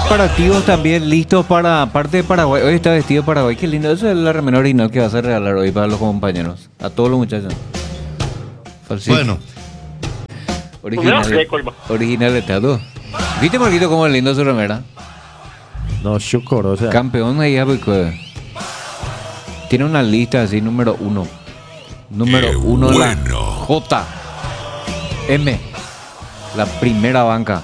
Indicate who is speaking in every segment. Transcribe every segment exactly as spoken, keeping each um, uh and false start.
Speaker 1: preparativos también listos para parte de Paraguay. Hoy está vestido Paraguay. Qué lindo. Esa es la remera original que vas a regalar hoy para los compañeros. A todos los muchachos. Falsito.
Speaker 2: Bueno.
Speaker 1: Original. Original de todo. ¿Viste, Marquito, cómo es lindo su remera?
Speaker 3: No, chucor, o sea.
Speaker 1: Campeón ahí, porque tiene una lista así, número uno. Número Qué uno bueno. La J M. La primera banca.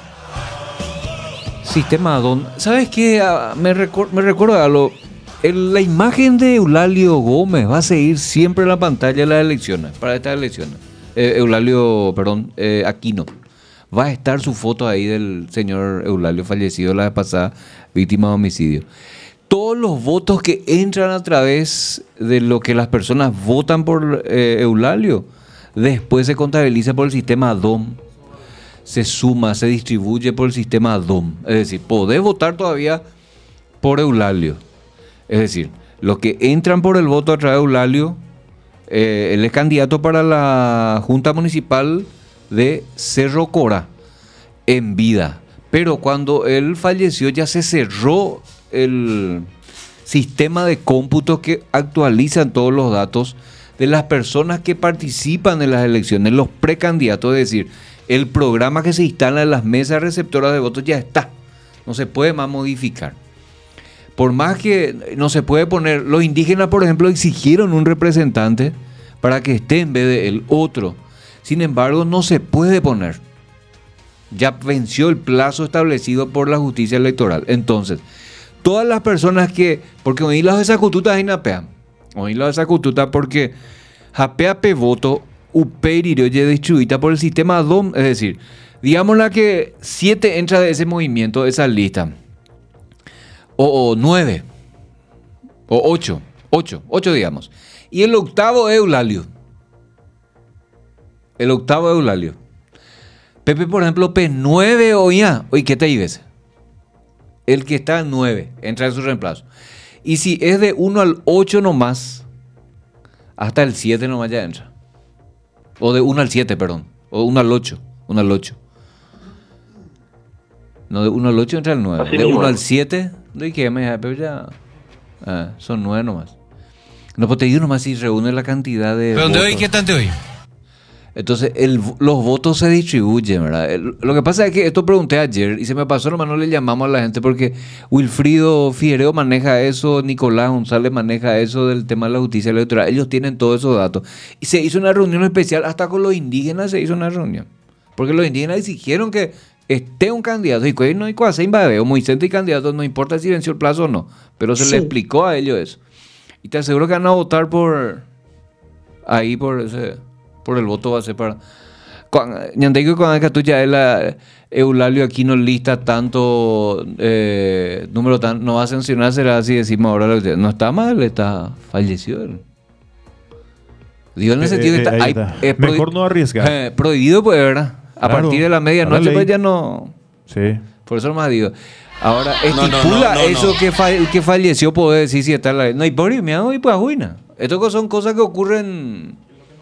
Speaker 1: Sistema Don. ¿Sabes qué? Me, recor- me recuerda a lo. El, la imagen de Eulalio Gómez va a seguir siempre en la pantalla de las elecciones. Para estas elecciones. Eh, Eulalio, perdón, eh, Aquino. Va a estar su foto ahí del señor Eulalio fallecido la vez pasada, víctima de homicidio. Todos los votos que entran a través de lo que las personas votan por eh, Eulalio, después se contabiliza por el sistema D O M. Se suma, se distribuye por el sistema D O M. Es decir, podés votar todavía por Eulalio. Es decir, los que entran por el voto a través de Eulalio, eh, él es candidato para la Junta Municipal de Cerro Corá en vida. Pero cuando él falleció ya se cerró el sistema de cómputo que actualizan todos los datos de las personas que participan en las elecciones, los precandidatos. Es decir, el programa que se instala en las mesas receptoras de votos ya está. No se puede más modificar. Por más que no se puede poner, los indígenas, por ejemplo, exigieron un representante para que esté en vez de el otro. Sin embargo, no se puede poner. Ya venció el plazo establecido por la justicia electoral. Entonces, todas las personas que, porque oí las desacututas en Napea, oí las desacututas porque Japea pe voto Upeiririo ya distribuida por el sistema D O M, es decir, digamos la que siete entra de ese movimiento, de esa lista, o, o nueve, o ocho, ocho, ocho digamos, y el octavo es Eulalio, el octavo es Eulalio. Pepe, por ejemplo, P nueve oía, oye, ¿qué te dices? El que está en nueve entra en su reemplazo. Y si es de uno al ocho nomás, hasta el siete nomás ya entra. O de uno al siete, perdón. O uno al ocho. uno al ocho. No, de uno al ocho entra el nueve. Así de uno al siete, ¿de qué me pero ya? Ah, son nueve nomás. No, pues te digo nomás si reúne la cantidad de.
Speaker 4: ¿Pero dónde hoy? ¿Qué tanto hoy?
Speaker 1: Entonces, el, los votos se distribuyen, ¿verdad? El, lo que pasa es que esto pregunté ayer y se me pasó, nomás no le llamamos a la gente porque Wilfrido Figuereo maneja eso, Nicolás González maneja eso del tema de la justicia electoral. Ellos tienen todos esos datos. Y se hizo una reunión especial, hasta con los indígenas se hizo una reunión. Porque los indígenas exigieron que esté un candidato. Y no hay cosa, invadeo, muy centro y candidatos, no importa si venció el plazo o no. Pero se sí. le explicó a ellos eso. Y te aseguro que van a votar por ahí, por ese... por el voto va a ser para Ñandeco con la tuya es Eulalio aquí no lista tanto eh, número tan no va a sancionar, será así decimos ahora no está mal, está fallecido digo en el eh, sentido eh, que está, hay,
Speaker 3: está.
Speaker 1: Es
Speaker 3: mejor
Speaker 1: prohi-
Speaker 3: no arriesgar
Speaker 1: eh, prohibido pues verdad a claro, partir de la medianoche pues ya no
Speaker 3: sí
Speaker 1: por eso más digo ahora estipula no, no, no, no, eso no. Que, fa- que falleció puede decir si está en la no hay por me hago y pues ajuina esto son cosas que ocurren.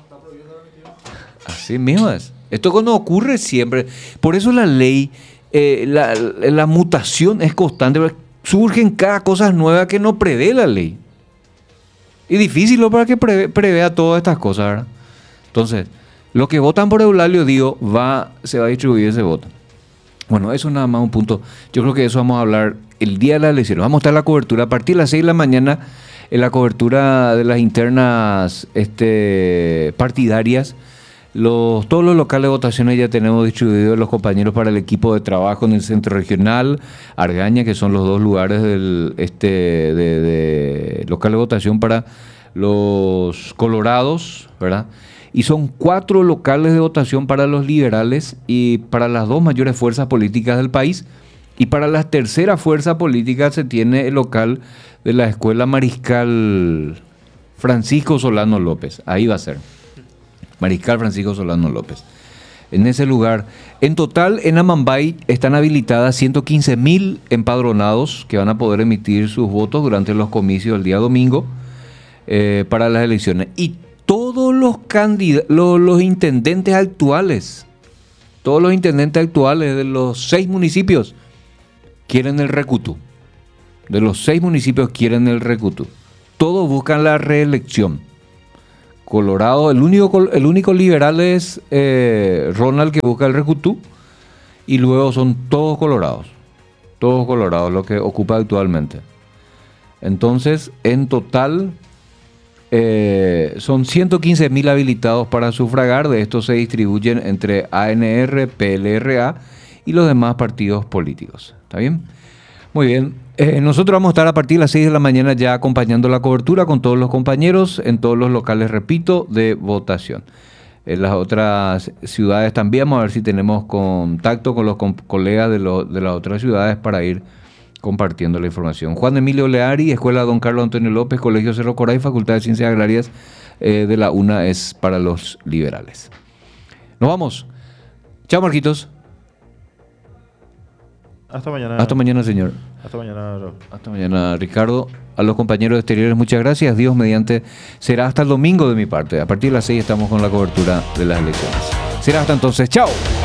Speaker 1: Así mismo es. Esto no ocurre siempre. Por eso la ley, eh, la, la mutación es constante. Surgen cada cosa nueva que no prevé la ley. Y difícil ¿no? para que prevé, prevea todas estas cosas, ¿verdad? Entonces, los que votan por Eulalio, digo, va, se va a distribuir ese voto. Bueno, eso es nada más un punto. Yo creo que eso vamos a hablar el día de la elección. Vamos a estar en la cobertura a partir de las seis de la mañana en la cobertura de las internas este, partidarias. Los, todos los locales de votaciones ya tenemos distribuidos los compañeros para el equipo de trabajo en el centro regional, Argaña, que son los dos lugares del este de, de local de votación para los colorados, ¿verdad? Y son cuatro locales de votación para los liberales y para las dos mayores fuerzas políticas del país. Y para la tercera fuerza política se tiene el local de la Escuela Mariscal Francisco Solano López. Ahí va a ser. Mariscal Francisco Solano López. En ese lugar, en total en Amambay están habilitadas ciento quince mil empadronados que van a poder emitir sus votos durante los comicios del día domingo eh, para las elecciones. Y todos los candidatos, los, los intendentes actuales, todos los intendentes actuales de los seis municipios quieren el Recutú. De los seis municipios quieren el Recutú. Todos buscan la reelección. Colorado, el único, el único liberal es eh, Ronald, que busca el Recutú. Y luego son todos colorados. Todos colorados, lo que ocupa actualmente. Entonces, en total, eh, son ciento quince mil habilitados para sufragar. De estos se distribuyen entre A N R, P L R A y los demás partidos políticos. ¿Está bien? Muy bien. Eh, nosotros vamos a estar a partir de las seis de la mañana ya acompañando la cobertura con todos los compañeros en todos los locales, repito, de votación. En las otras ciudades también vamos a ver si tenemos contacto con los com- colegas de, lo, de las otras ciudades para ir compartiendo la información. Juan Emilio Leari, Escuela Don Carlos Antonio López, Colegio Cerro Coray, Facultad de Ciencias Agrarias eh, de la UNA es para los liberales. Nos vamos. Chao, Marquitos.
Speaker 3: Hasta mañana.
Speaker 1: Hasta mañana, señor.
Speaker 3: Hasta mañana.
Speaker 1: Hasta mañana, Ricardo. A los compañeros exteriores, muchas gracias. Dios mediante, será hasta el domingo de mi parte. A partir de las seis estamos con la cobertura de las elecciones. Será hasta entonces. Chao.